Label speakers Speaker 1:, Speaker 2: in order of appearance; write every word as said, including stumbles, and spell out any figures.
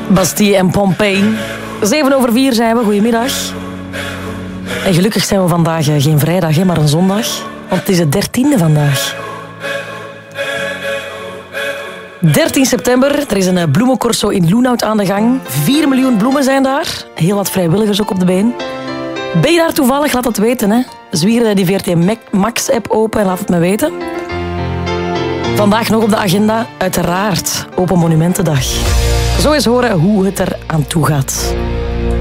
Speaker 1: Bastille en Pompeii. Zeven over vier zijn we, goedemiddag. En gelukkig zijn we vandaag geen vrijdag, hè, maar een zondag. Want het is het dertiende vandaag. dertien september, er is een bloemencorso in Loenhout aan de gang. Vier miljoen bloemen zijn daar. Heel wat vrijwilligers ook op de been. Ben je daar toevallig? Laat het weten. Hè. Zwier die V R T Max-app open en laat het me weten. Vandaag nog op de agenda, uiteraard, Open Monumentendag. Zo eens horen hoe het er aan toe gaat.